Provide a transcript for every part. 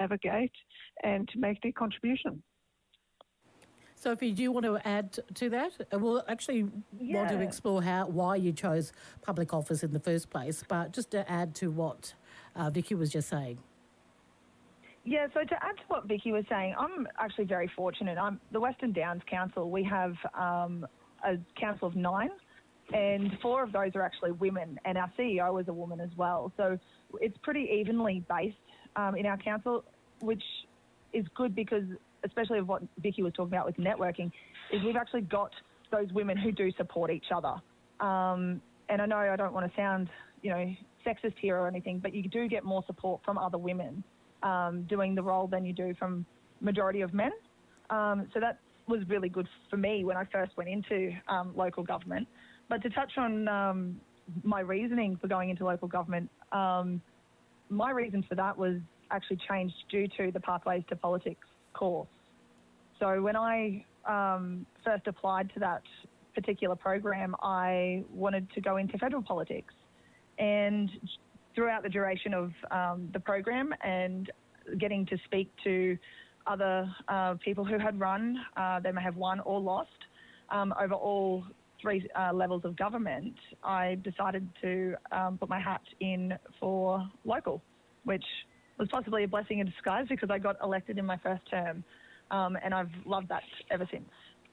navigate and to make their contribution. Sophie, do you want to add to that? We'll actually want to explore why you chose public office in the first place, but just to add to what Vicky was just saying. Yeah, so to add to what Vicky was saying, I'm actually very fortunate. The Western Downs Council, we have a council of 9, and 4 of those are actually women, and our CEO is a woman as well. So it's pretty evenly based in our council, which is good because, especially of what Vicky was talking about with networking, is we've actually got those women who do support each other. And I know I don't want to sound, sexist here or anything, but you do get more support from other women doing the role than you do from majority of men. So that was really good for me when I first went into local government. But to touch on my reasoning for going into local government, my reason for that was actually changed due to the Pathways to Politics course. So when I first applied to that particular program, I wanted to go into federal politics. And throughout the duration of the program and getting to speak to other people who had run, they may have won or lost, over all 3 levels of government, I decided to put my hat in for local, which was possibly a blessing in disguise because I got elected in my first term, and I've loved that ever since.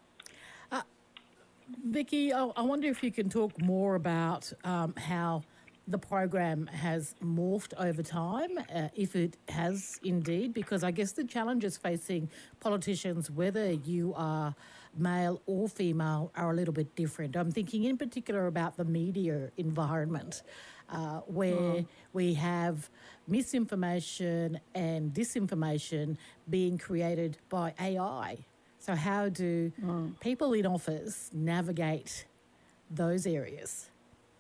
Vicky, I wonder if you can talk more about how the program has morphed over time, if it has indeed, because I guess the challenges facing politicians, whether you are male or female, are a little bit different. I'm thinking in particular about the media environment, where we have misinformation and disinformation being created by AI. So how do people in office navigate those areas?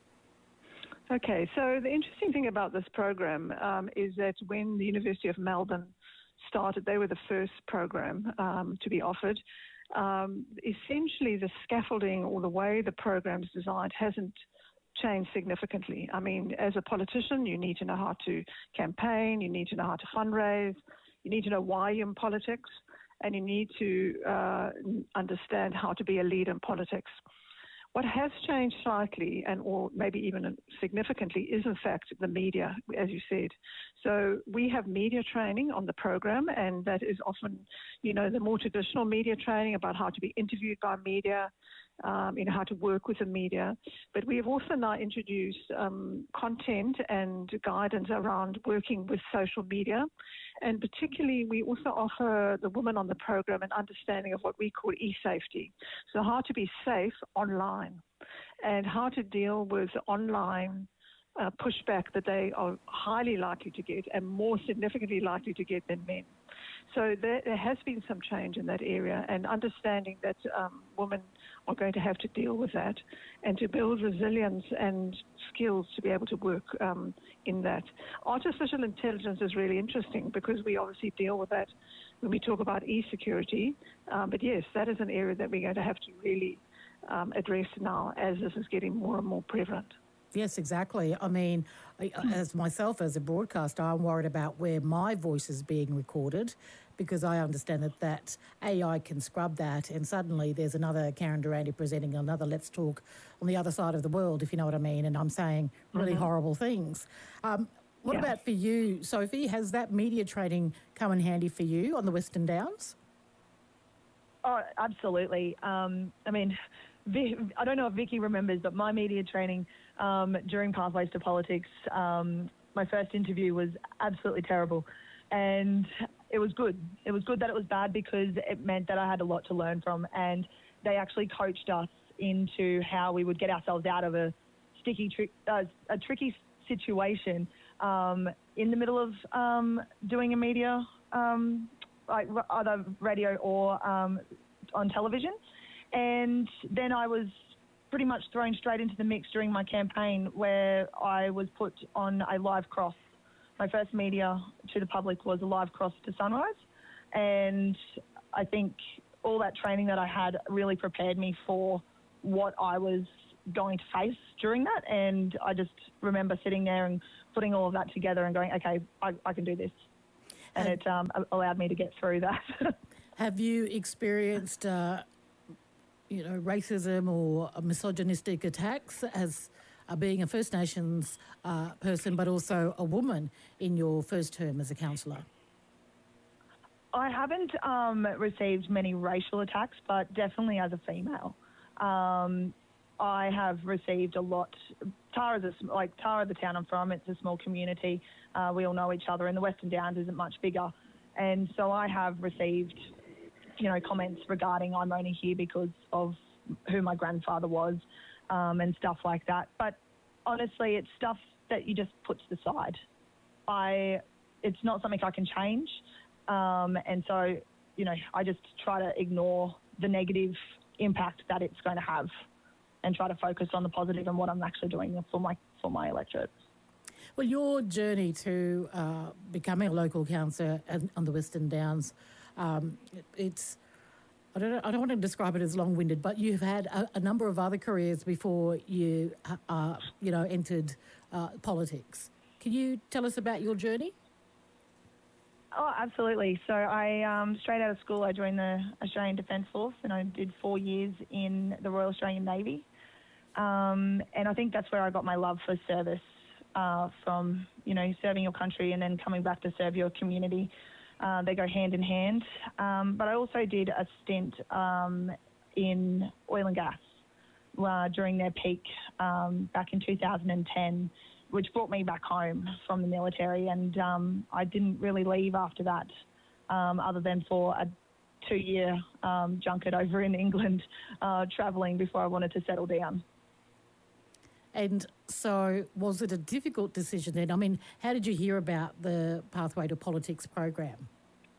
Okay, so the interesting thing about this program is that when the University of Melbourne started, they were the first program to be offered. Essentially, the scaffolding or the way the program's designed hasn't changed significantly. I mean, as a politician, you need to know how to campaign, you need to know how to fundraise, you need to know why you're in politics, and you need to understand how to be a leader in politics. What has changed slightly, or maybe even significantly, is in fact the media, as you said. So we have media training on the program, and that is often, the more traditional media training about how to be interviewed by media, how to work with the media. But we have also now introduced content and guidance around working with social media. And particularly, we also offer the women on the program an understanding of what we call e-safety. So how to be safe online and how to deal with online pushback that they are highly likely to get and more significantly likely to get than men. So there has been some change in that area, and understanding that women are going to have to deal with that and to build resilience and skills to be able to work in that. Artificial intelligence is really interesting because we obviously deal with that when we talk about e-security. But yes, that is an area that we're going to have to really address now as this is getting more and more prevalent. Yes, exactly. I mean, as myself as a broadcaster, I'm worried about where my voice is being recorded because I understand that AI can scrub that and suddenly there's another Karen Durante presenting another Let's Talk on the other side of the world, if you know what I mean, and I'm saying really horrible things. What about for you, Sophie? Has that media training come in handy for you on the Western Downs? Oh, absolutely. I mean, I don't know if Vicky remembers, but my media training during Pathways to Politics, my first interview was absolutely terrible. And it was good. It was good that it was bad because it meant that I had a lot to learn from. And they actually coached us into how we would get ourselves out of a tricky situation in the middle of doing a media, like either radio or on television. And then I was pretty much thrown straight into the mix during my campaign where I was put on a live cross. My first media to the public was a live cross to Sunrise. And I think all that training that I had really prepared me for what I was going to face during that. And I just remember sitting there and putting all of that together and going, okay, I can do this. and it allowed me to get through that. Have you experienced, racism or misogynistic attacks as being a First Nations person, but also a woman in your first term as a councillor? I haven't received many racial attacks, but definitely as a female. I have received a lot. Tara, the town I'm from, it's a small community. We all know each other, and the Western Downs isn't much bigger. And so I have received, comments regarding I'm only here because of who my grandfather was, and stuff like that. But honestly, it's stuff that you just put to the side. It's not something I can change. And so, I just try to ignore the negative impact that it's going to have and try to focus on the positive and what I'm actually doing for my electorate. Well, your journey to becoming a local councillor on the Western Downs, it's, I don't want to describe it as long-winded, but you've had a number of other careers before you, entered politics. Can you tell us about your journey? Oh, absolutely. So I, straight out of school, I joined the Australian Defence Force and I did 4 years in the Royal Australian Navy. And I think that's where I got my love for service from, serving your country and then coming back to serve your community. They go hand in hand. But I also did a stint in oil and gas during their peak back in 2010. Which brought me back home from the military, and I didn't really leave after that, other than for a 2-year junket over in England, travelling before I wanted to settle down. And so was it a difficult decision then? I mean, how did you hear about the Pathway to Politics program?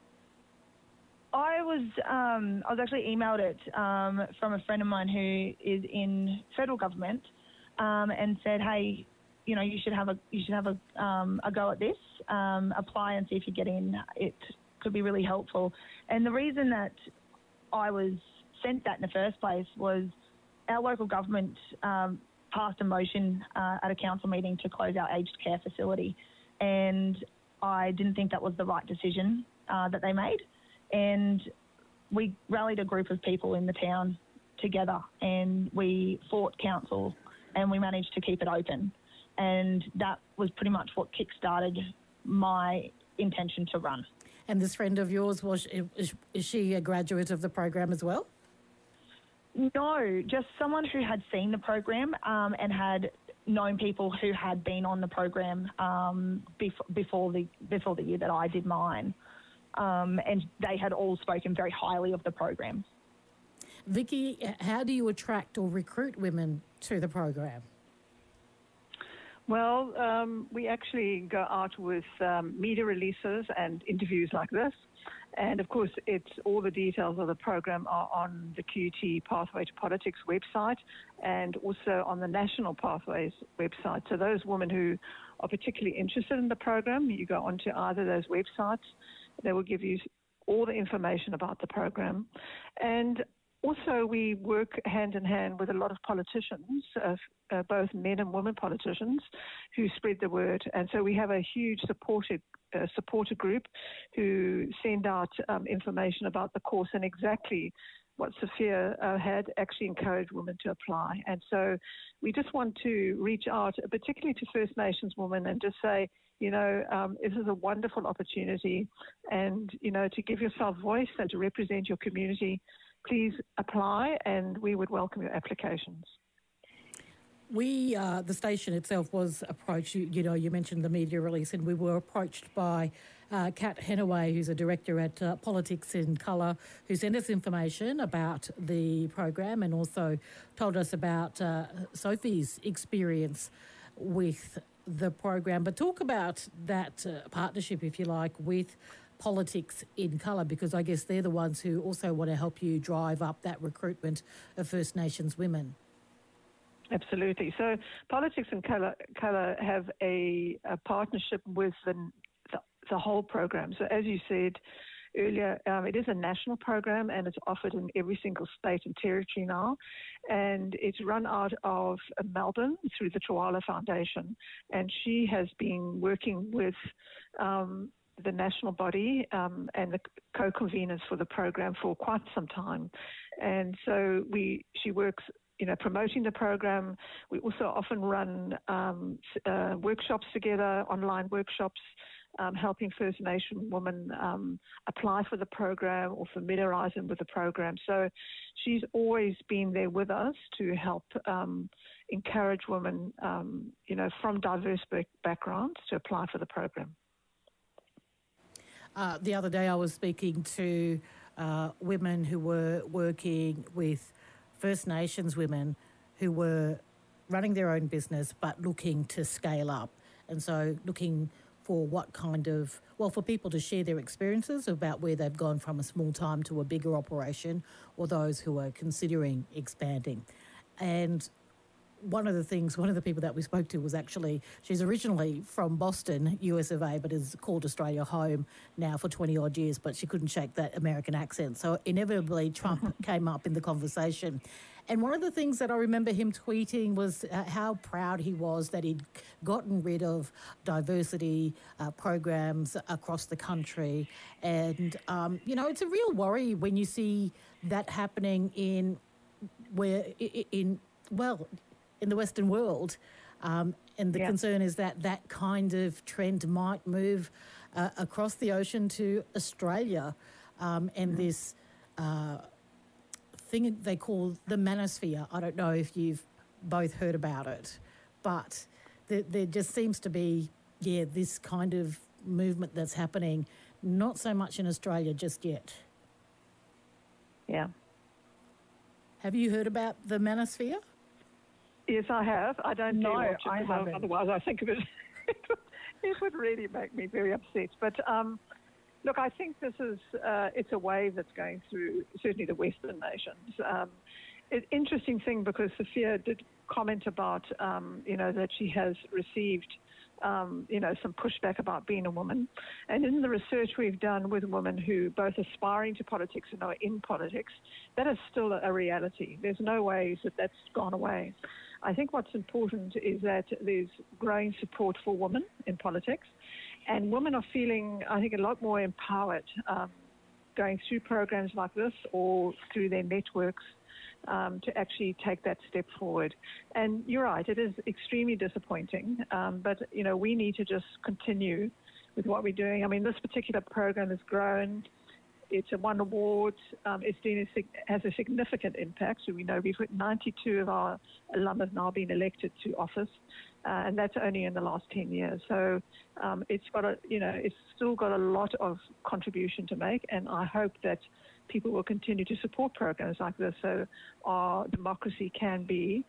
I was actually emailed it from a friend of mine who is in federal government, and said, hey, you should have a go at this. Apply and see if you get in. It could be really helpful. And the reason that I was sent that in the first place was our local government passed a motion at a council meeting to close our aged care facility, and I didn't think that was the right decision that they made. And we rallied a group of people in the town together, and we fought council, and we managed to keep it open. And that was pretty much what kick-started my intention to run. And this friend of yours, is she a graduate of the program as well? No, just someone who had seen the program and had known people who had been on the program before the year that I did mine. And they had all spoken very highly of the program. Vicky, how do you attract or recruit women to the program? Well, we actually go out with media releases and interviews like this. And of course, all the details of the program are on the QT Pathway to Politics website and also on the National Pathways website. So those women who are particularly interested in the program, you go onto either of those websites. They will give you all the information about the program. And also, we work hand in hand with a lot of politicians, both men and women politicians, who spread the word. And so we have a huge supporter group who send out information about the course and exactly what Sophia had actually encouraged women to apply. And so we just want to reach out, particularly to First Nations women, and just say, this is a wonderful opportunity, and, to give yourself voice and to represent your community. Please apply, and we would welcome your applications. The station itself was approached, you mentioned the media release, and we were approached by Kat Henaway, who's a director at Politics in Colour, who sent us information about the program and also told us about Sophie's experience with the program. But talk about that partnership, if you like, with Politics in Colour, because I guess they're the ones who also want to help you drive up that recruitment of First Nations women. Absolutely. So Politics in Colour have a partnership with the whole program. So as you said earlier, it is a national program and it's offered in every single state and territory now. And it's run out of Melbourne through the Trawala Foundation. And she has been working with the national body and the co-conveners for the program for quite some time. And so she works, promoting the program. We also often run workshops together, online workshops, helping First Nation women apply for the program or familiarise them with the program. So she's always been there with us to help encourage women, from diverse backgrounds to apply for the program. The other day I was speaking to women who were working with First Nations women who were running their own business but looking to scale up. And so looking for what kind of, for people to share their experiences about where they've gone from a small time to a bigger operation, or those who are considering expanding. And one of the people that we spoke to was actually, she's originally from Boston, US of A, but has called Australia home now for 20 odd years, but she couldn't shake that American accent. So inevitably Trump came up in the conversation. And one of the things that I remember him tweeting was how proud he was that he'd gotten rid of diversity programs across the country. And, it's a real worry when you see that happening in the Western world. And the concern is that kind of trend might move across the ocean to Australia. And this thing they call the manosphere. I don't know if you've both heard about it, but there just seems to be, this kind of movement that's happening, not so much in Australia just yet. Yeah. Have you heard about the manosphere? Yes, I have. I don't know. I haven't. Otherwise, I think of it. It would really make me very upset. But look, I think this is it's a wave that's going through certainly the Western nations. Interesting thing, because Sophia did comment about that she has received some pushback about being a woman. And in the research we've done with women who both aspiring to politics and are in politics, that is still a reality. There's no ways that that's gone away. I think what's important is that there's growing support for women in politics, and women are feeling, I think, a lot more empowered going through programs like this or through their networks to actually take that step forward. And you're right, it is extremely disappointing, but, we need to just continue with what we're doing. I mean, this particular program has grown. It's won awards. Has a significant impact. So we know we've got 92 of our alum have now been elected to office, and that's only in the last 10 years. So it's still got a lot of contribution to make, and I hope that people will continue to support programs like this so our democracy can be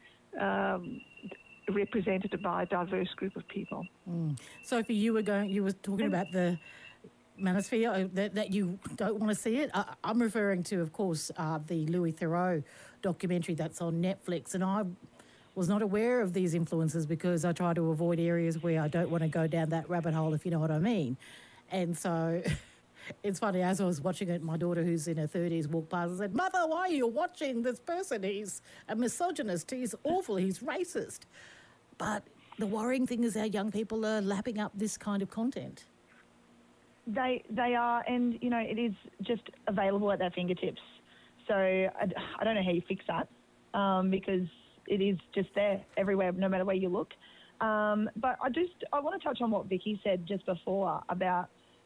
represented by a diverse group of people. Sophie, you were talking about the manosphere, that you don't want to see it. I'm referring to, of course, the Louis Theroux documentary that's on Netflix, and I was not aware of these influences because I try to avoid areas where I don't want to go down that rabbit hole, if you know what I mean. And so it's funny, as I was watching it, my daughter, who's in her 30s, walked past and said, "Mother, why are you watching this person? He's a misogynist, he's awful, he's racist." But the worrying thing is our young people are lapping up this kind of content. They are, and, it is just available at their fingertips. So I don't know how you fix that because it is just there everywhere, no matter where you look. But I want to touch on what Vicky said just before about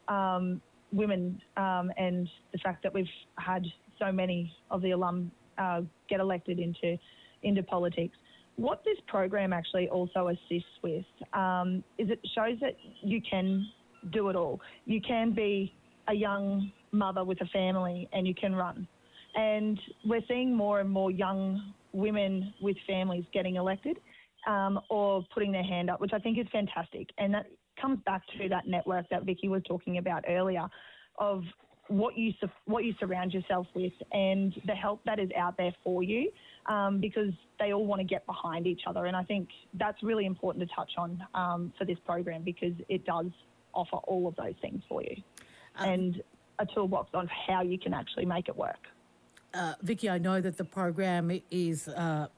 women and the fact that we've had so many of the alum get elected into politics. What this program actually also assists with is it shows that you can do it all. You can be a young mother with a family and you can run. And we're seeing more and more young women with families getting elected or putting their hand up, which I think is fantastic. And that comes back to that network that Vicky was talking about earlier of what you surround yourself with and the help that is out there for you because they all want to get behind each other. And I think that's really important to touch on for this program because it does offer all of those things for you and a toolbox on how you can actually make it work. Vicky, I know that the program is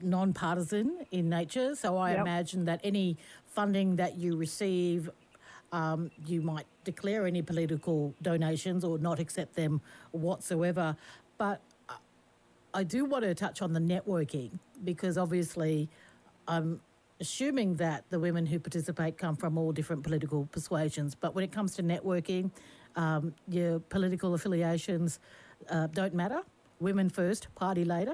non-partisan in nature, so I imagine that any funding that you receive You might declare any political donations or not accept them whatsoever. But I do want to touch on the networking, because obviously I'm assuming that the women who participate come from all different political persuasions. But when it comes to networking, your political affiliations don't matter. Women first, party later.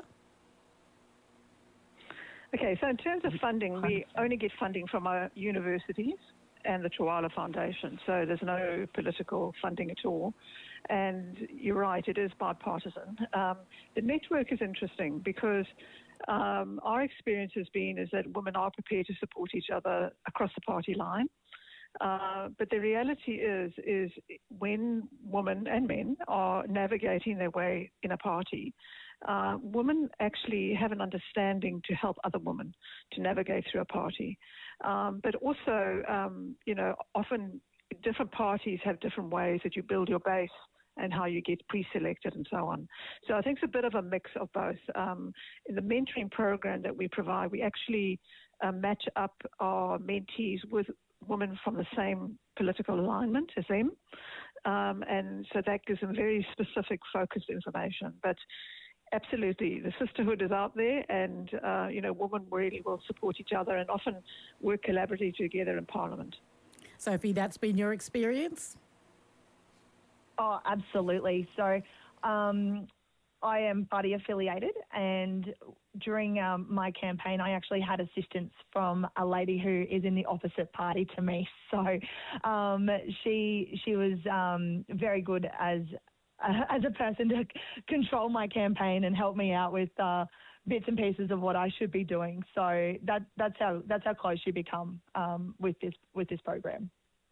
Okay, so in terms of funding, we only get funding from our universities and the Trawala Foundation, so there's no political funding at all. And you're right, it is bipartisan. The network is interesting because our experience has been is that women are prepared to support each other across the party line. But the reality is when women and men are navigating their way in a party, women actually have an understanding to help other women to navigate through a party. But also, often different parties have different ways that you build your base and how you get pre-selected and so on. So I think it's a bit of a mix of both. In the mentoring program that we provide, we actually match up our mentees with women from the same political alignment as them. And so that gives them very specific, focused information. But absolutely, the sisterhood is out there, and, women really will support each other and often work collaboratively together in Parliament. Sophie, that's been your experience? Oh, absolutely. So I am party affiliated, and during my campaign, I actually had assistance from a lady who is in the opposite party to me. So she was very good as a person to control my campaign and help me out with bits and pieces of what I should be doing. So that's how close you become with this program.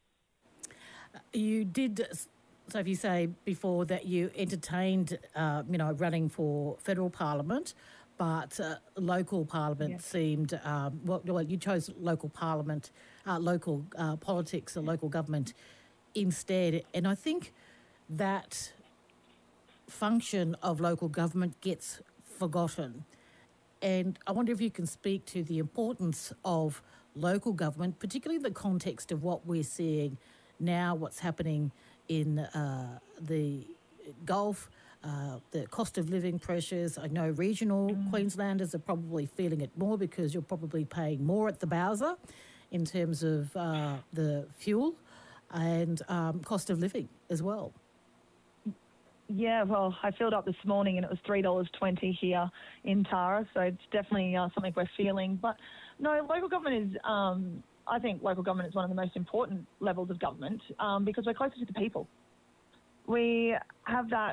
You did, Sophie, say before that you entertained, running for federal parliament, but local parliament seemed, you chose local parliament, local politics, or local government instead. And I think that function of local government gets forgotten. And I wonder if you can speak to the importance of local government, particularly in the context of what we're seeing now, what's happening in the Gulf, the cost of living pressures. I know regional Queenslanders are probably feeling it more because you're probably paying more at the Bowser in terms of the fuel and cost of living as well. Yeah, well, I filled up this morning and it was $3.20 here in Tara, so it's definitely something we're feeling. But no, local government is, I think local government is one of the most important levels of government because we're closer to the people. We have that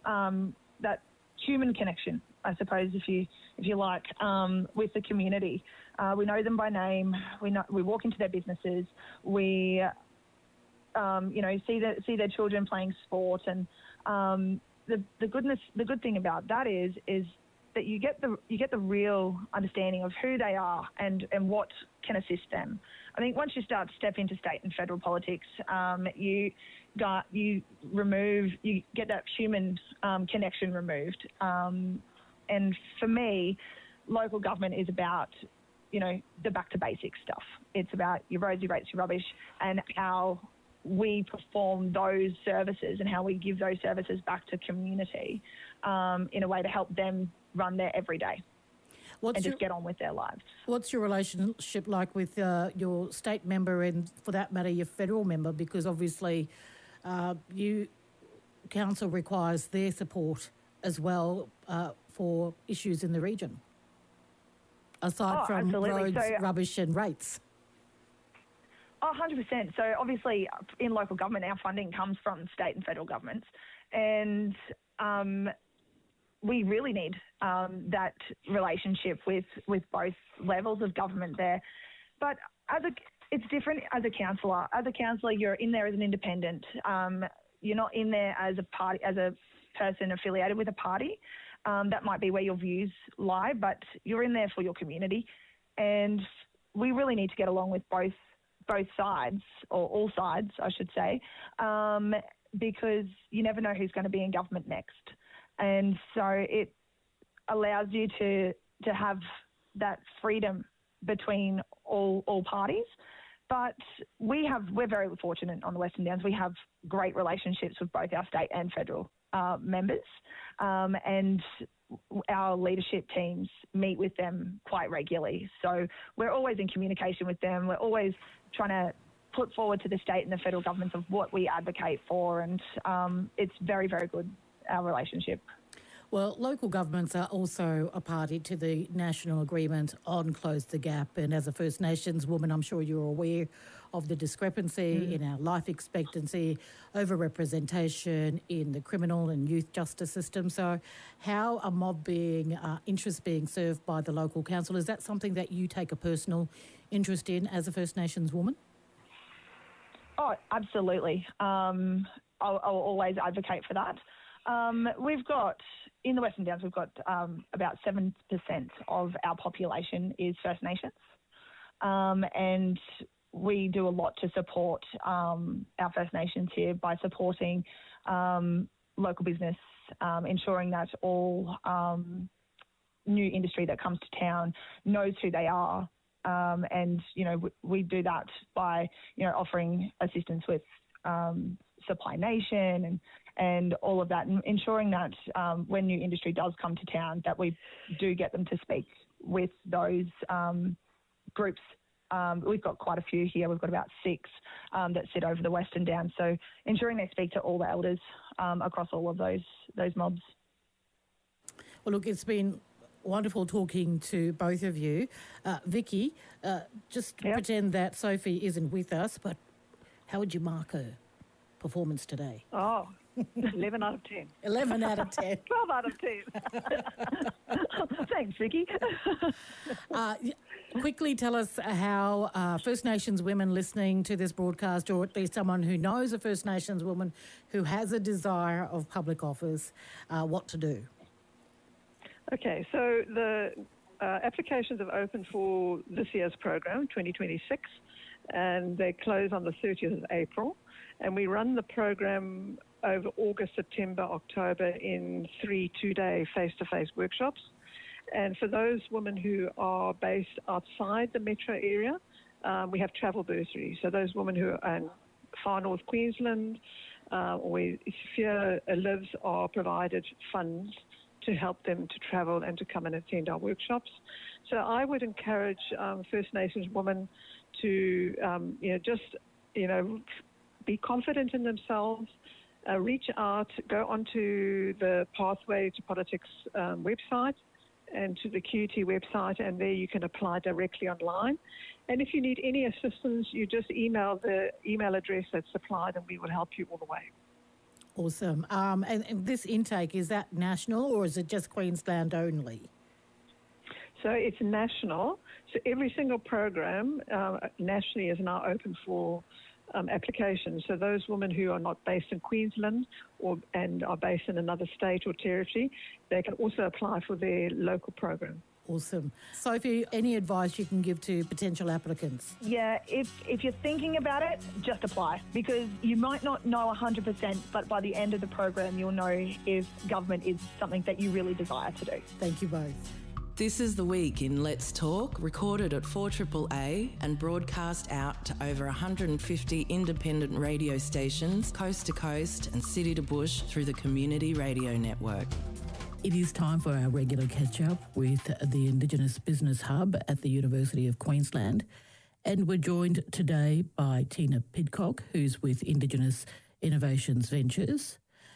human connection, I suppose, if you like, with the community. We know them by name. We walk into their businesses. We see their children playing sport, and the good thing about that is that you get the real understanding of who they are and what can assist them. I think once you start to step into state and federal politics, you get that human connection removed. And for me, local government is about the back to basics stuff. It's about your roads, your rates, your rubbish, and how we perform those services and how we give those services back to community in a way to help them run their everyday and just get on with their lives. What's your relationship like with your state member and, for that matter, your federal member? Because obviously council requires their support as well for issues in the region, aside from absolutely. roads, rubbish and rates. 100%. So obviously in local government, our funding comes from state and federal governments, and we really need that relationship with both levels of government there. But it's different as a councillor. As a councillor, you're in there as an independent. You're not in there as a person affiliated with a party. That might be where your views lie, but you're in there for your community, and we really need to get along with both sides, or all sides, I should say, because you never know who's going to be in government next. And so it allows you to have that freedom between all parties. But we're very fortunate on the Western Downs. We have great relationships with both our state and federal members, and our leadership teams meet with them quite regularly. So we're always in communication with them. We're always trying to put forward to the state and the federal governments of what we advocate for, and it's very, very good, our relationship. Well, local governments are also a party to the national agreement on Close the Gap. And as a First Nations woman, I'm sure you're aware of the discrepancy in our life expectancy, overrepresentation in the criminal and youth justice system. So how are mob interests being served by the local council? Is that something that you take a personal interest in as a First Nations woman? Oh, absolutely. I'll always advocate for that. We've got, in the Western Downs, we've got about 7% of our population is First Nations. And we do a lot to support our First Nations here by supporting local business, ensuring that all new industry that comes to town knows who they are. And, we do that by, offering assistance with Supply Nation and all of that, and ensuring that when new industry does come to town, that we do get them to speak with those groups. We've got quite a few here. We've got about 6 that sit over the Western Downs. So ensuring they speak to all the elders across all of those mobs. Well, look, it's been wonderful talking to both of you. Vicky, just pretend that Sophie isn't with us, but how would you mark her performance today? Oh, 11 out of 10. 11 out of 10. 12 out of 10. Thanks, Vicky. Quickly tell us how First Nations women listening to this broadcast, or at least someone who knows a First Nations woman who has a desire of public office, what to do. Okay, so the applications have opened for this year's program, 2026, and they close on the 30th of April. And we run the program over August, September, October in 3 two-day face-to-face workshops. And for those women who are based outside the metro area, we have travel bursaries. So those women who are in far north Queensland or where Sophia lives are provided funds to help them to travel and to come and attend our workshops. So I would encourage First Nations women to, be confident in themselves, reach out, go onto the Pathway to Politics website and to the QT website, and there you can apply directly online. And if you need any assistance, you just email the email address that's supplied and we will help you all the way. Awesome. And this intake, is that national or is it just Queensland only? So it's national. So every single program nationally is now open for applications. So those women who are not based in Queensland and are based in another state or territory, they can also apply for their local program. Awesome. Sophie, any advice you can give to potential applicants? Yeah, if you're thinking about it, just apply, because you might not know 100%, but by the end of the program, you'll know if government is something that you really desire to do. Thank you both. This is The Week in Let's Talk, recorded at 4AAA and broadcast out to over 150 independent radio stations, coast to coast and city to bush through the Community Radio Network. It is time for our regular catch-up with the Indigenous Business Hub at the University of Queensland. And we're joined today by Tina Pidcock, who's with Indigenous Innovations Ventures,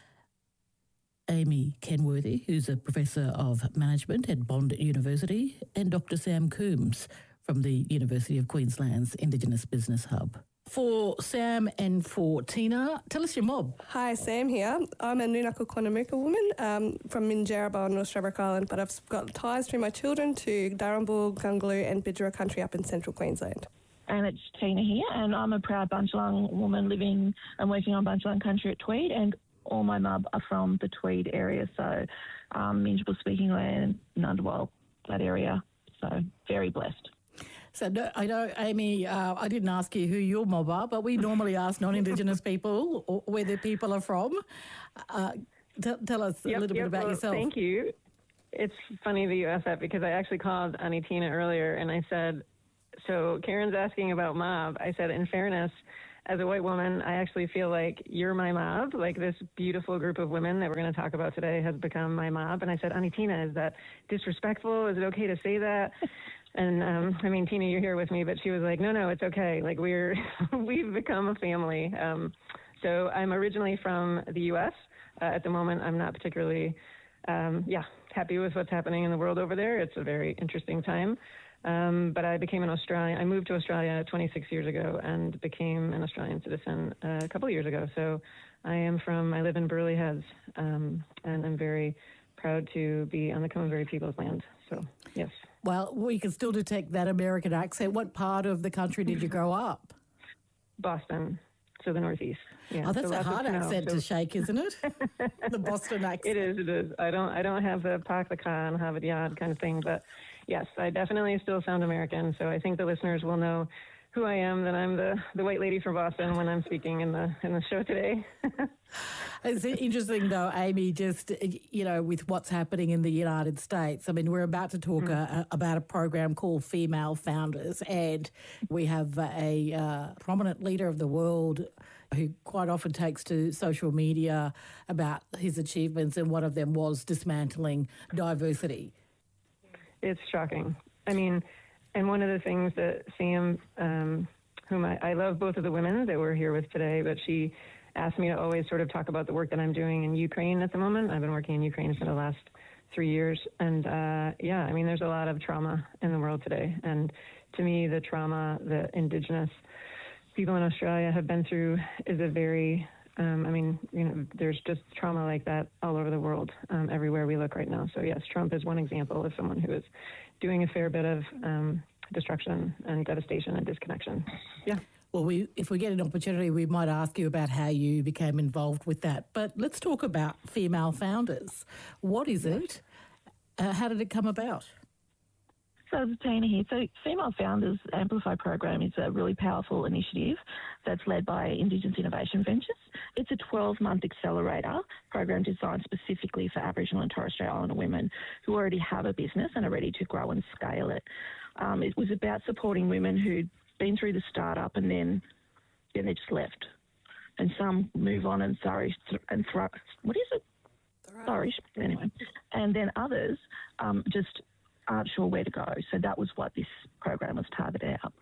Amy Kenworthy, who's a Professor of Management at Bond University, and Dr. Sam Coombs from the University of Queensland's Indigenous Business Hub. For Sam and for Tina, tell us your mob. Hi, Sam here. I'm a Nunaka Quandamuka woman from Minjarrabul, North Stradbroke Island, but I've got ties through my children to Darrumbul, Gungaloo and Bidjara country up in central Queensland. And it's Tina here, and I'm a proud Bundjalung woman living and working on Bundjalung country at Tweed, and all my mob are from the Tweed area, so Minjarrabul speaking land, Ngunnawal, that area, so very blessed. So I know, Amy, I didn't ask you who your mob are, but we normally ask non-Indigenous people or where their people are from. Tell us a little bit about yourself. Thank you. It's funny that you asked that because I actually called Auntie Tina earlier and I said, So Karen's asking about mob. I said, in fairness, as a white woman, I actually feel like you're my mob. Like this beautiful group of women that we're going to talk about today has become my mob. And I said, Auntie Tina, is that disrespectful? Is it okay to say that? And I mean, Tina, you're here with me, but she was like, no, it's okay. Like we've become a family. So I'm originally from the U.S. At the moment, I'm not particularly, happy with what's happening in the world over there. It's a very interesting time. But I became an Australian. I moved to Australia 26 years ago and became an Australian citizen a couple of years ago. So I live in Burleigh Heads, and I'm very proud to be on the Combs People's Land. So, yes. Well, we can still detect that American accent. What part of the country did you grow up? Boston, so the Northeast. Yeah. Oh, that's so a hard accent to shake, isn't it? The Boston accent. It is. I don't have the Park the Car and Harvard Yard kind of thing, but yes, I definitely still sound American. So I think the listeners will know who I am, that I'm the white lady from Boston when I'm speaking in the show today. It's interesting, though, Amy, just, with what's happening in the United States. I mean, we're about to talk about a program called Female Founders, and we have a prominent leader of the world who quite often takes to social media about his achievements, and one of them was dismantling diversity. It's shocking. I mean, and one of the things that Sam, whom I love both of the women that we're here with today, but she asked me to always sort of talk about the work that I'm doing in Ukraine at the moment. I've been working in Ukraine for the last 3 years. And I mean, there's a lot of trauma in the world today. And to me, the trauma that Indigenous people in Australia have been through is a very, there's just trauma like that all over the world, everywhere we look right now. So yes, Trump is one example of someone who is doing a fair bit of destruction and devastation and disconnection. Yeah. Well, if we get an opportunity, we might ask you about how you became involved with that. But let's talk about Female Founders. What is it? How did it come about? So it's Tina here. So Female Founders Amplify program is a really powerful initiative that's led by Indigenous Innovation Ventures. It's a 12-month accelerator program designed specifically for Aboriginal and Torres Strait Islander women who already have a business and are ready to grow and scale it. It was about supporting women who'd been through the startup and then they just left. And some move on and flourish. Anyway. And then others just aren't sure where to go. So that was what this program was targeted at.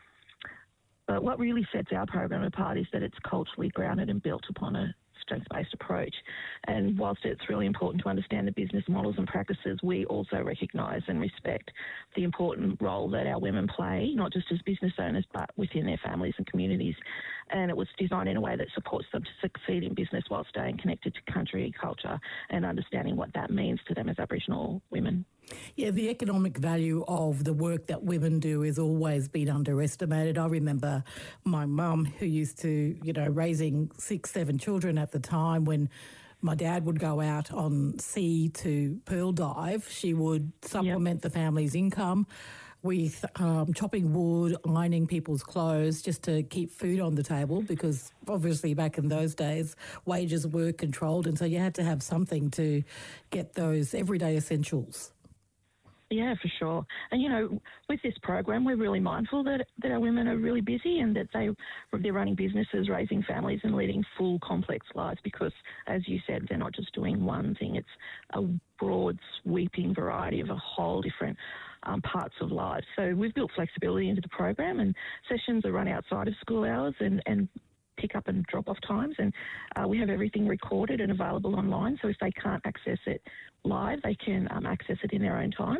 But what really sets our program apart is that it's culturally grounded and built upon a strengths-based approach. And whilst it's really important to understand the business models and practices, we also recognise and respect the important role that our women play, not just as business owners, but within their families and communities. And it was designed in a way that supports them to succeed in business while staying connected to country, culture, and understanding what that means to them as Aboriginal women. Yeah, the economic value of the work that women do has always been underestimated. I remember my mum, who used to, raising 6, 7 children at the time, when my dad would go out on sea to pearl dive, she would supplement the family's income with chopping wood, ironing people's clothes just to keep food on the table, because obviously back in those days wages were controlled, and so you had to have something to get those everyday essentials. Yeah, for sure. And, with this program, we're really mindful that our women are really busy and that they're running businesses, raising families and leading full, complex lives because, as you said, they're not just doing one thing. It's a broad, sweeping variety of a whole different parts of life. So we've built flexibility into the program, and sessions are run outside of school hours and pick up and drop off times, and we have everything recorded and available online. So if they can't access it live, they can access it in their own time.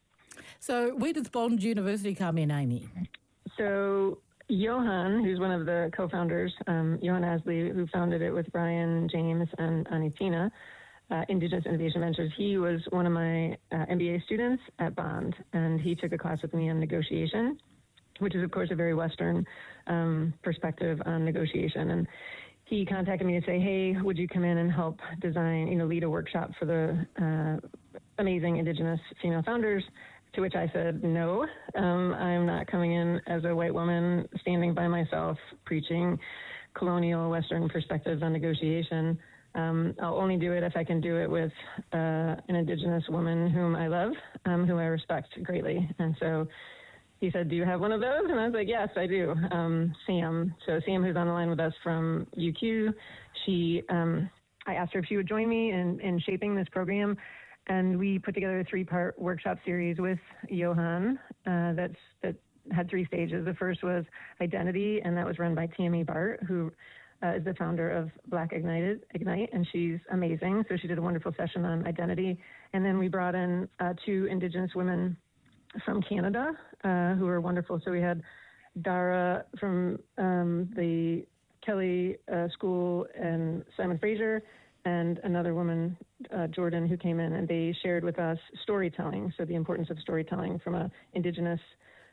So where does Bond University come in, Amy? So Johan, who's one of the co-founders, Johan Asley, who founded it with Brian James and Anitina, Indigenous Innovation Ventures, he was one of my MBA students at Bond, and he took a class with me on negotiation, which is, of course, a very Western perspective on negotiation. And he contacted me to say, hey, would you come in and help design, lead a workshop for the amazing Indigenous female founders? To which I said, no, I'm not coming in as a white woman standing by myself preaching colonial Western perspectives on negotiation. I'll only do it if I can do it with an Indigenous woman whom I love, who I respect greatly. And so he said, do you have one of those? And I was like, yes, I do. Sam. So Sam, who's on the line with us from UQ, I asked her if she would join me in shaping this program. And we put together a 3-part workshop series with Johan that had 3 stages. The first was identity, and that was run by Tammy Bart, who is the founder of Black Ignite, and she's amazing. So she did a wonderful session on identity. And then we brought in 2 Indigenous women from Canada who are wonderful. So we had Dara from the Kelly School and Simon Fraser, and another woman, Jordan, who came in, and they shared with us storytelling, so the importance of storytelling from an Indigenous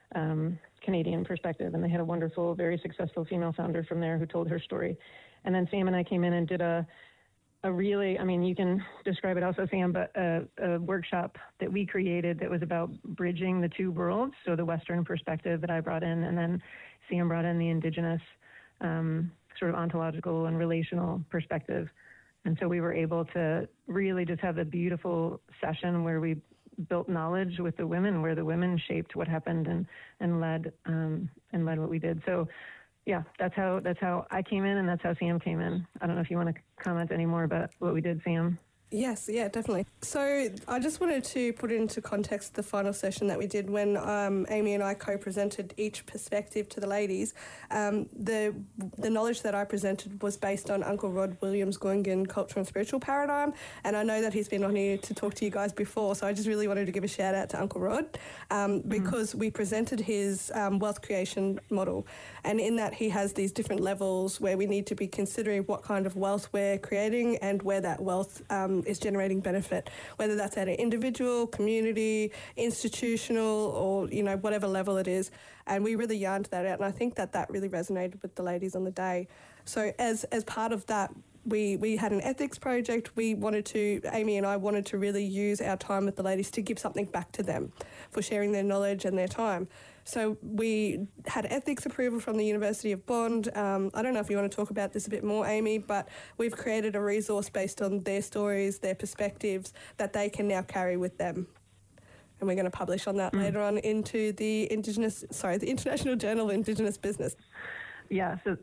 Canadian perspective. And they had a wonderful, very successful female founder from there who told her story. And then Sam and I came in and did a really, I mean, you can describe it also, Sam, but a workshop that we created that was about bridging the 2 worlds, so the Western perspective that I brought in, and then Sam brought in the Indigenous sort of ontological and relational perspective. And so we were able to really just have a beautiful session where we built knowledge with the women, where the women shaped what happened and led what we did. So yeah, that's how I came in, and that's how Sam came in. I don't know if you want to comment any more about what we did, Sam. Yes, yeah, definitely. So I just wanted to put into context the final session that we did when Amy and I co-presented each perspective to the ladies. The knowledge that I presented was based on Uncle Rod Williams' Gulingin cultural and spiritual paradigm, and I know that he's been on here to talk to you guys before, so I just really wanted to give a shout out to Uncle Rod because we presented his wealth creation model, and in that he has these different levels where we need to be considering what kind of wealth we're creating and where that wealth is generating benefit, whether that's at an individual, community, institutional, or, you know, whatever level it is. And we really yarned that out, and I think that really resonated with the ladies on the day. So as part of that, we had an ethics project. Amy and I wanted to really use our time with the ladies to give something back to them for sharing their knowledge and their time. So we had ethics approval from the University of Bond. I don't know if you want to talk about this a bit more, Amy, but we've created a resource based on their stories, their perspectives, that they can now carry with them. And we're going to publish on that later on into the International Journal of Indigenous Business. Yeah, so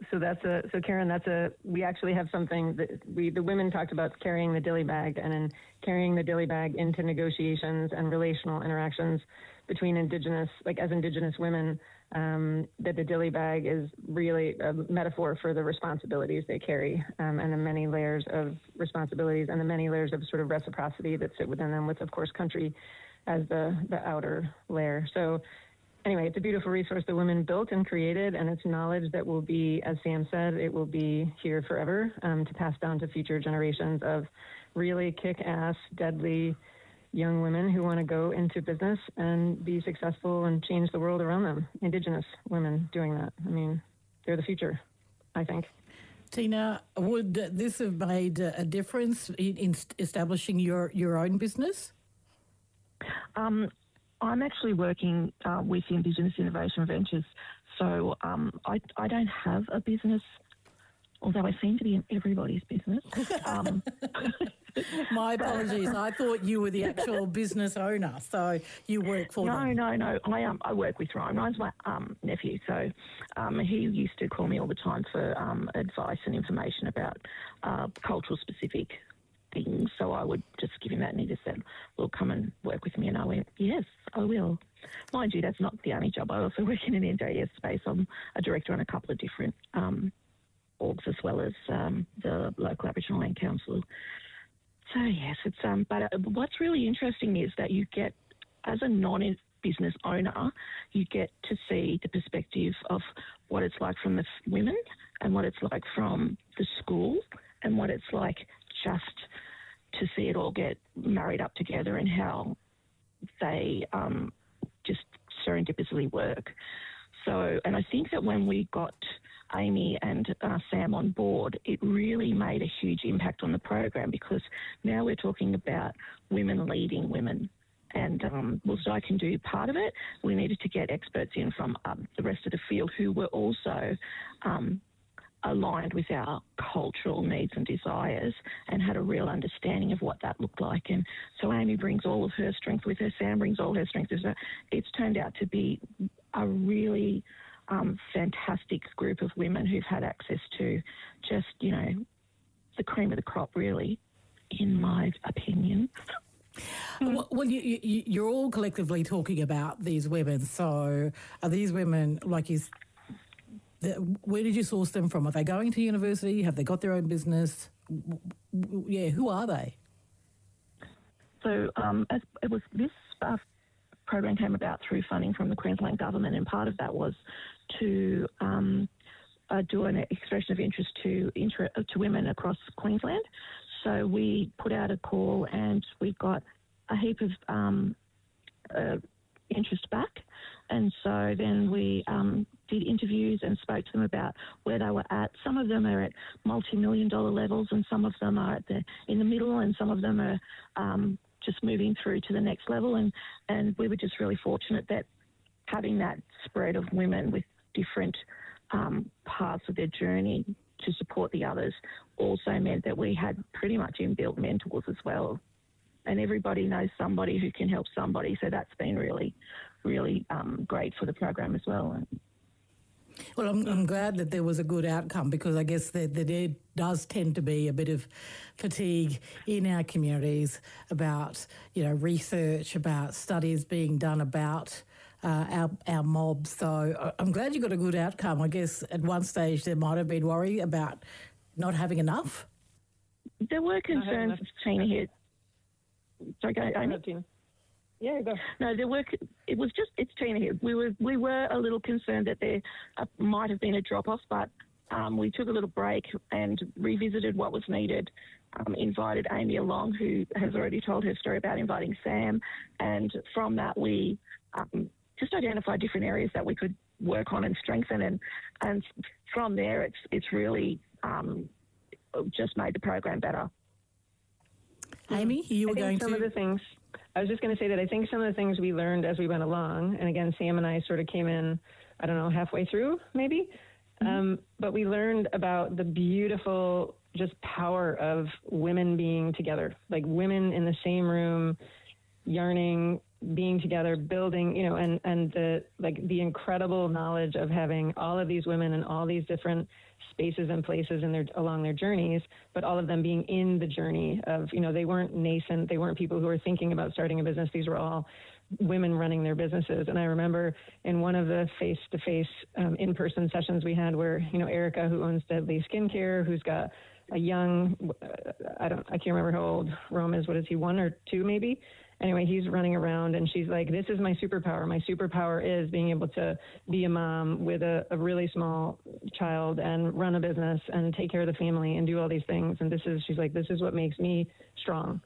Karen, we actually have something that the women talked about carrying the dilly bag, and in carrying the dilly bag into negotiations and relational interactions between Indigenous women, that the dilly bag is really a metaphor for the responsibilities they carry, and the many layers of responsibilities and the many layers of sort of reciprocity that sit within them, with, of course, country as the outer layer. So anyway, it's a beautiful resource the women built and created, and it's knowledge that will be, as Sam said, it will be here forever to pass down to future generations of really kick-ass, deadly young women who want to go into business and be successful and change the world around them. Indigenous women doing that. I mean, they're the future, I think. Tina, would this have made a difference in establishing your own business? I'm actually working with Indigenous Innovation Ventures, so I don't have a business, although I seem to be in everybody's business. My apologies. I thought you were the actual business owner, so you work for them. No. I work with Ryan. Ryan's my nephew, so he used to call me all the time for advice and information about cultural specific things, so I would just give him that, and he just said, well, come and work with me, and I went, yes, I will. Mind you, that's not the only job. I also work in an NJS space. I'm a director on a couple of different orgs, as well as the local Aboriginal Land Council. So yes, it's but what's really interesting is that you get, as a non-business owner, you get to see the perspective of what it's like from the women, and what it's like from the school, and what it's like just to see it all get married up together, and how they just serendipitously work. So, and I think that when we got Amy and Sam on board, it really made a huge impact on the program, because now we're talking about women leading women. And whilst I can do part of it, we needed to get experts in from the rest of the field who were also aligned with our cultural needs and desires, and had a real understanding of what that looked like. And so Amy brings all of her strength with her, Sam brings all her strength with her. It's turned out to be a really fantastic group of women who've had access to just, the cream of the crop, really, in my opinion. Well, you're all collectively talking about these women. So are these women, where did you source them from? Are they going to university? Have they got their own business? Yeah, who are they? So this program came about through funding from the Queensland government, and part of that was to do an expression of interest to women across Queensland. So we put out a call and we got a heap of interest back. And so then we did interviews and spoke to them about where they were at. Some of them are at multi-million-dollar levels, and some of them are in the middle, and some of them are just moving through to the next level. And we were just really fortunate that having that spread of women with different parts of their journey to support the others also meant that we had pretty much inbuilt mentors as well. And everybody knows somebody who can help somebody. So that's been really, really great for the program as well. Well, I'm glad that there was a good outcome, because I guess that there does tend to be a bit of fatigue in our communities about, research, about studies being done about our mobs. So I'm glad you got a good outcome. I guess at one stage there might have been worry about not having enough. There were concerns, Tina, here. Sorry, go, Amy. Yeah, go. No, it's Tina here. We were a little concerned that there might have been a drop-off, but we took a little break and revisited what was needed, invited Amy along, who has already told her story about inviting Sam, and from that we just identified different areas that we could work on and strengthen, and from there it's really just made the program better. Amy, you were going to... Some of the things, I was just going to say that I think some of the things we learned as we went along, and again, Sam and I sort of came in, I don't know, halfway through maybe, but we learned about the beautiful just power of women being together, like women in the same room, yarning, being together, building, and the incredible knowledge of having all of these women in all these different spaces and places along their journeys, but all of them being in the journey of, they weren't nascent, they weren't people who were thinking about starting a business. These were all women running their businesses. And I remember in one of the face-to-face in-person sessions we had where, Erica, who owns Deadly Skincare, who's got a young, I can't remember how old Rome is. What is he, 1 or 2 maybe? Anyway, he's running around and she's like, this is my superpower. My superpower is being able to be a mom with a really small child and run a business and take care of the family and do all these things. And she's like, this is what makes me strong.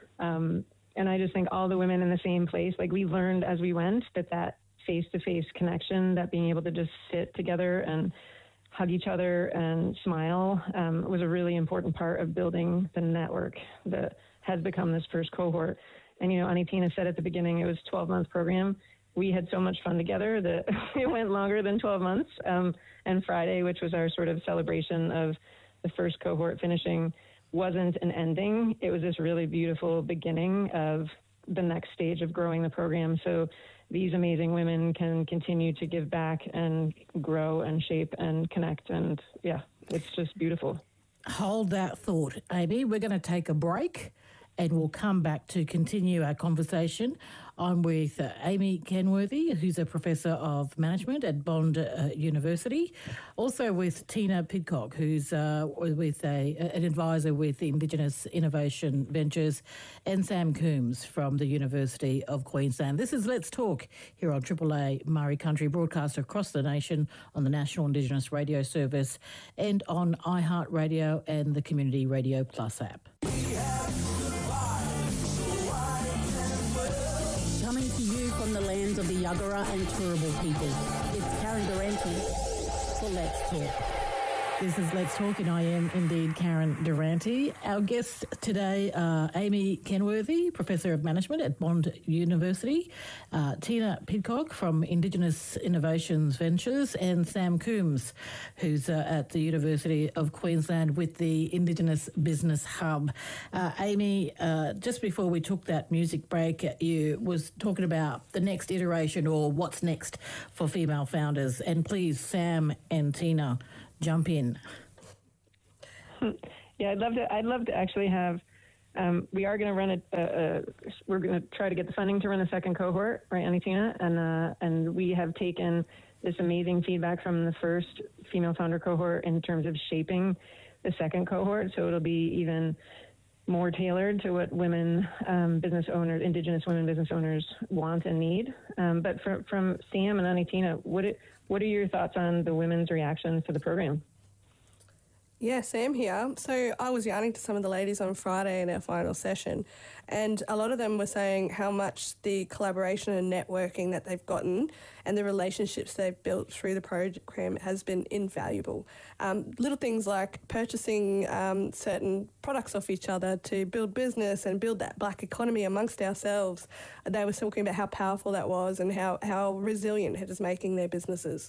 And I just think all the women in the same place, like we learned as we went that face-to-face connection, that being able to just sit together and hug each other and smile was a really important part of building the network that has become this first cohort. And, Anitina said at the beginning it was a 12-month program. We had so much fun together that it went longer than 12 months. And Friday, which was our sort of celebration of the first cohort finishing, wasn't an ending. It was this really beautiful beginning of the next stage of growing the program. So these amazing women can continue to give back and grow and shape and connect. And, yeah, it's just beautiful. Hold that thought, Amy. We're going to take a break, and we'll come back to continue our conversation. I'm with Amy Kenworthy, who's a Professor of Management at Bond University. Also with Tina Pidcock, who's with an advisor with Indigenous Innovation Ventures, and Sam Coombs from the University of Queensland. This is Let's Talk here on Triple A Murray Country, broadcast across the nation on the National Indigenous Radio Service and on iHeartRadio and the Community Radio Plus app. Coming to you from the lands of the Yagara and Turrbal people, it's Karen Durante for Let's Talk. This is Let's Talk, and I am indeed Karen Durante. Our guests today are Amy Kenworthy, Professor of Management at Bond University, Tina Pidcock from Indigenous Innovations Ventures, and Sam Coombs, who's at the University of Queensland with the Indigenous Business Hub. Amy, just before we took that music break, you was talking about the next iteration or what's next for female founders. And please, Sam and Tina, jump in. Yeah, I'd love to actually have. We are going to run we're going to try to get the funding to run a second cohort, right, Anitina? And we have taken this amazing feedback from the first female founder cohort in terms of shaping the second cohort, so it'll be even more tailored to what women business owners, Indigenous women business owners want and need. But from Sam and Anitina, what are your thoughts on the women's reactions to the program? Yeah, Sam here. So I was yarning to some of the ladies on Friday in our final session, and a lot of them were saying how much the collaboration and networking that they've gotten and the relationships they've built through the program has been invaluable. Little things like purchasing certain products off each other to build business and build that black economy amongst ourselves. They were talking about how powerful that was and how resilient it is making their businesses.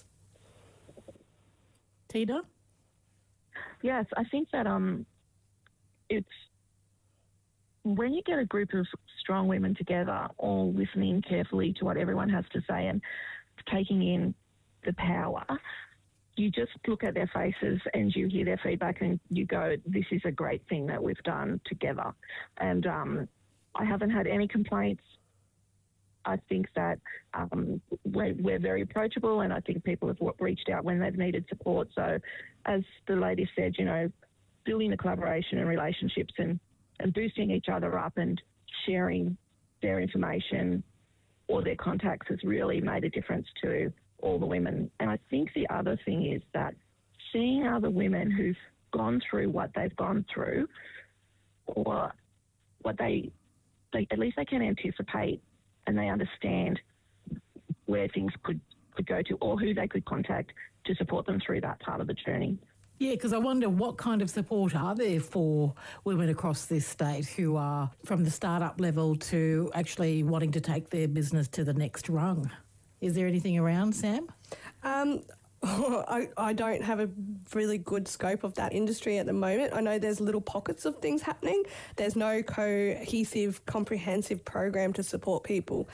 Tina? Yes, I think that it's when you get a group of strong women together, all listening carefully to what everyone has to say and taking in the power, you just look at their faces and you hear their feedback and you go, this is a great thing that we've done together. And I haven't had any complaints. I think that we're very approachable, and I think people have reached out when they've needed support. So as the lady said, you know, building the collaboration and relationships and boosting each other up and sharing their information or their contacts has really made a difference to all the women. And I think the other thing is that seeing other women who've gone through what they've gone through, or what they at least they can anticipate and they understand where things could go to or who they could contact to support them through that part of the journey. Yeah, because I wonder what kind of support are there for women across this state who are from the startup level to actually wanting to take their business to the next rung? Is there anything around, Sam? I don't have a really good scope of that industry at the moment. I know there's little pockets of things happening. There's no cohesive, comprehensive program to support people.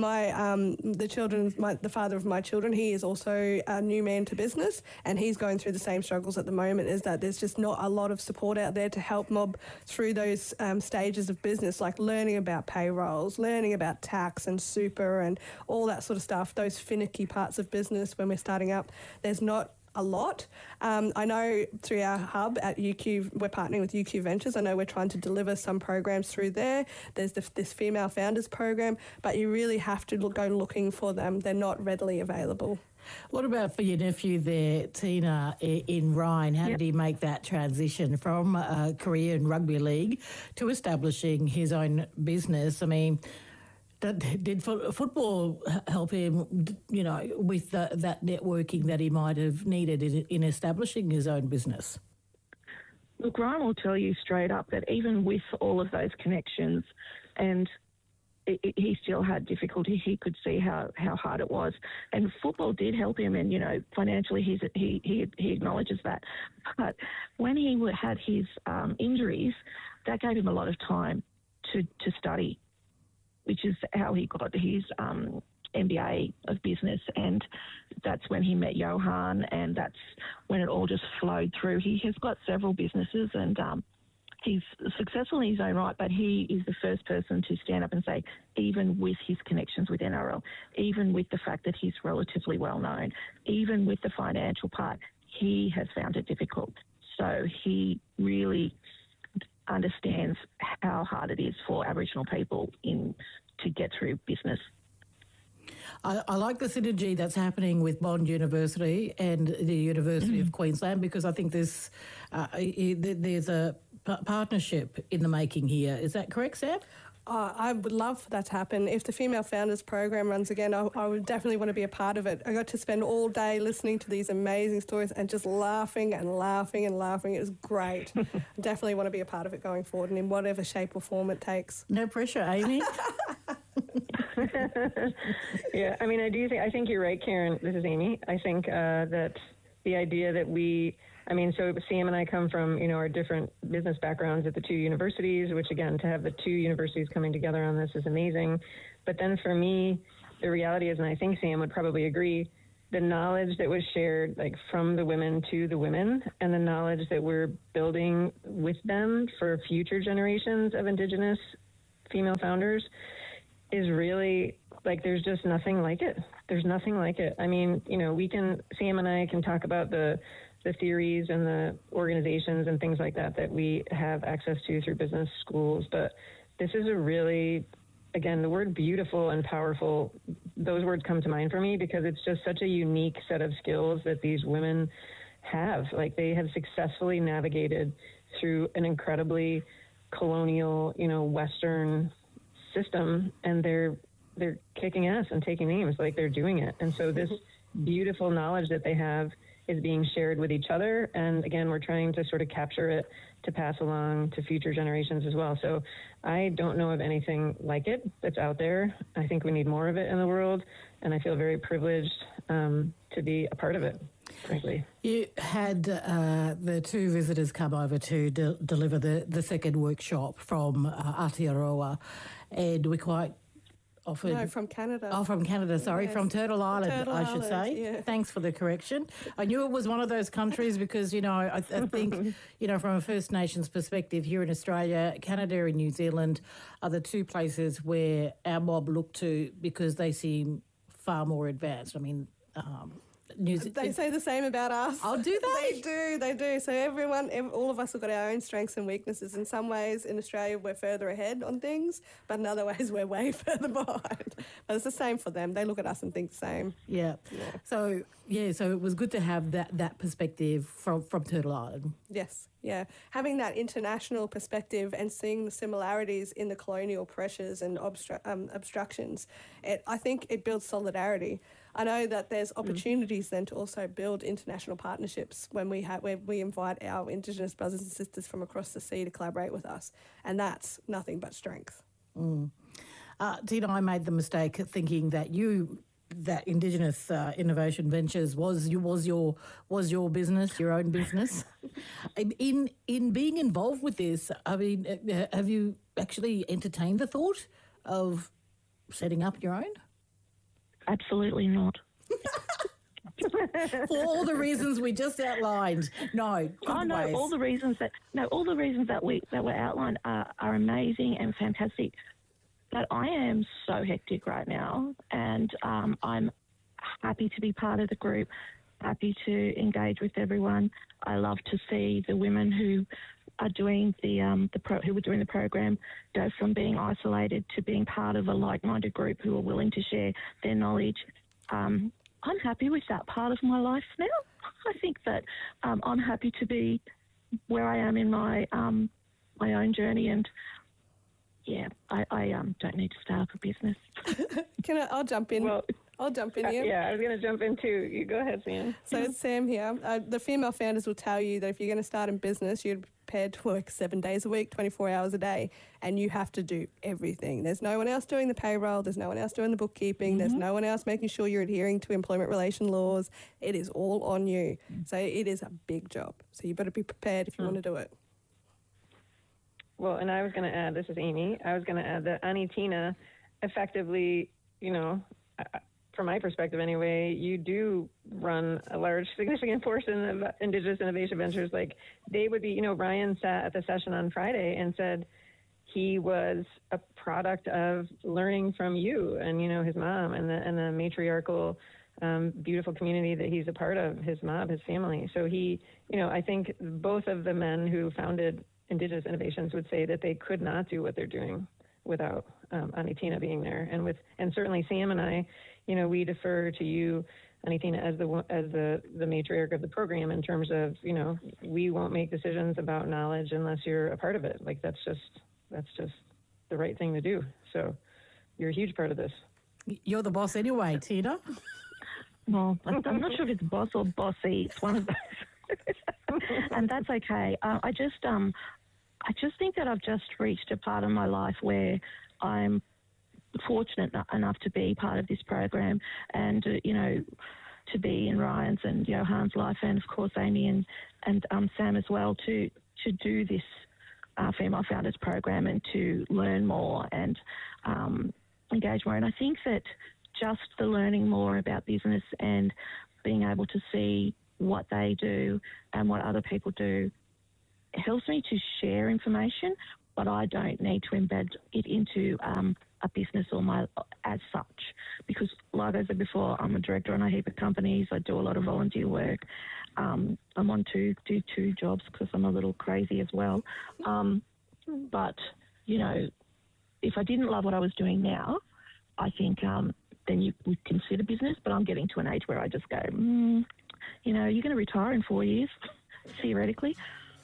The father of my children, he is also a new man to business, and he's going through the same struggles at the moment, is that there's just not a lot of support out there to help mob through those stages of business, like learning about payrolls, learning about tax and super and all that sort of stuff, those finicky parts of business when we're starting up. There's not a lot. I know through our hub at UQ, we're partnering with UQ Ventures. I know we're trying to deliver some programs through there. There's this Female Founders program, but you really have to go looking for them. They're not readily available. What about for your nephew there, Tina, in Rhine? How did he make that transition from a career in rugby league to establishing his own business? I mean, did football help him, you know, with that networking that he might have needed in establishing his own business? Look, Ryan will tell you straight up that even with all of those connections, and he still had difficulty. He could see how hard it was, and football did help him. And you know, financially, he acknowledges that. But when he had his injuries, that gave him a lot of time to study, which is how he got his MBA of business. And that's when he met Johan, and that's when it all just flowed through. He has got several businesses, and he's successful in his own right, but he is the first person to stand up and say, even with his connections with NRL, even with the fact that he's relatively well known, even with the financial part, he has found it difficult. So he really understands how hard it is for Aboriginal people to get through business. I like the synergy that's happening with Bond University and the University of Queensland, because I think there's a partnership in the making here. Is that correct, Sam? I would love for that to happen. If the Female Founders Program runs again, I would definitely want to be a part of it. I got to spend all day listening to these amazing stories and just laughing and laughing and laughing. It was great. Definitely want to be a part of it going forward and in whatever shape or form it takes. No pressure, Amy. Yeah, I mean, I think you're right, Karen. This is Amy. I think that the idea that so Sam and I come from, our different business backgrounds at the two universities, which again, to have the two universities coming together on this is amazing. But then for me, the reality is, and I think Sam would probably agree, the knowledge that was shared from the women to the women and the knowledge that we're building with them for future generations of Indigenous female founders is really there's just nothing like it. There's nothing like it. I mean, Sam and I can talk about the theories and the organizations and things like that we have access to through business schools. But this is a really, again, the word beautiful and powerful, those words come to mind for me because it's just such a unique set of skills that these women have. They have successfully navigated through an incredibly colonial, Western system, and they're kicking ass and taking names. They're doing it. And so this beautiful knowledge that they have is being shared with each other. And again, we're trying to sort of capture it to pass along to future generations as well. So I don't know of anything like it that's out there. I think we need more of it in the world. And I feel very privileged to be a part of it, frankly. You had the two visitors come over to deliver the second workshop from Aotearoa, and we quite often... No, from Canada. Oh, from Canada, sorry. Yes. From Turtle Island, I should Island, say. yeah. Thanks for the correction. I knew it was one of those countries because, I think, from a First Nations perspective here in Australia, Canada and New Zealand are the two places where our mob look to because they seem far more advanced. I mean... They say the same about us. Oh, do they? They do. So all of us have got our own strengths and weaknesses. In some ways, in Australia, we're further ahead on things, but in other ways, we're way further behind. But it's the same for them. They look at us and think the same. Yeah. So it was good to have that perspective from Turtle Island. Yes. Yeah, having that international perspective and seeing the similarities in the colonial pressures and obstructions, I think it builds solidarity. I know that there's opportunities then to also build international partnerships where we invite our Indigenous brothers and sisters from across the sea to collaborate with us, and that's nothing but strength. Tina, I made the mistake of thinking that Indigenous Innovation Ventures was your business, your own business. In being involved with this, I mean, have you actually entertained the thought of setting up your own? Absolutely not. For all the reasons we just outlined. No. All the reasons that were outlined are amazing and fantastic. But I am so hectic right now, and I'm happy to be part of the group, happy to engage with everyone. I love to see the women who are doing who were doing the program go from being isolated to being part of a like-minded group who are willing to share their knowledge. I'm happy with that part of my life now. I think that I'm happy to be where I am in my own journey, and yeah, I don't need to start up a business. I'll jump in. Well, I'll jump in here. Yeah, I was going to jump in too. You go ahead, Sam. So it's Sam here. The female founders will tell you that if you're going to start in business, you're prepared to work 7 days a week, 24 hours a day, and you have to do everything. There's no one else doing the payroll. There's no one else doing the bookkeeping. There's no one else making sure you're adhering to employment relation laws. It is all on you. So it is a big job. So you better be prepared if you want to do it. Well, and I was going to add, this is Amy, I was going to add that Anitina effectively, from my perspective anyway, you do run a large, significant portion of Indigenous Innovation Ventures. They would be, Ryan sat at the session on Friday and said he was a product of learning from you and, his mom and the matriarchal, beautiful community that he's a part of, his mob, his family. So he, I think both of the men who founded Indigenous Innovations would say that they could not do what they're doing without Anitina being there, and certainly Sam and I, we defer to you, Anitina, as the matriarch of the program in terms of, we won't make decisions about knowledge unless you're a part of it. Like that's just the right thing to do. So you're a huge part of this. You're the boss anyway, Tina. Well, I'm not sure if it's boss or bossy. It's one of those. And that's okay. I just think that I've just reached a part of my life where I'm fortunate enough to be part of this program and, to be in Ryan's and Johan's life and, of course, Amy and Sam as well to do this Female Founders program and to learn more and engage more. And I think that just the learning more about business and being able to see what they do and what other people do helps me to share information, but I don't need to embed it into a business or as such. Because like I said before, I'm a director on a heap of companies. I do a lot of volunteer work. I'm on do two jobs because I'm a little crazy as well. But, if I didn't love what I was doing now, I think then you would consider business, but I'm getting to an age where I just go, you're going to retire in 4 years, theoretically.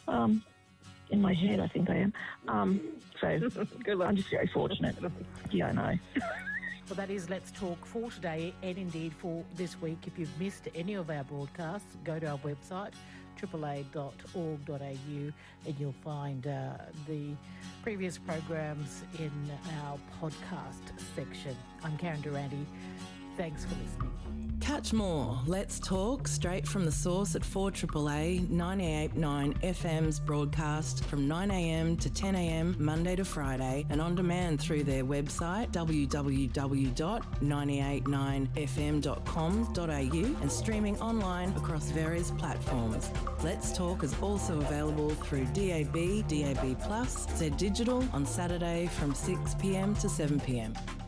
In my head, I think I am. So Good luck. I'm just very fortunate. Yeah, I know. Well, that is Let's Talk for today and indeed for this week. If you've missed any of our broadcasts, go to our website, aaa.org.au, and you'll find the previous programs in our podcast section. I'm Karen Durante. Thanks for listening. Catch more Let's Talk straight from the source at 4AAA 98.9 FM's broadcast from 9am to 10am Monday to Friday and on demand through their website www.989fm.com.au and streaming online across various platforms. Let's Talk is also available through DAB, DAB+, Z Digital on Saturday from 6pm to 7pm.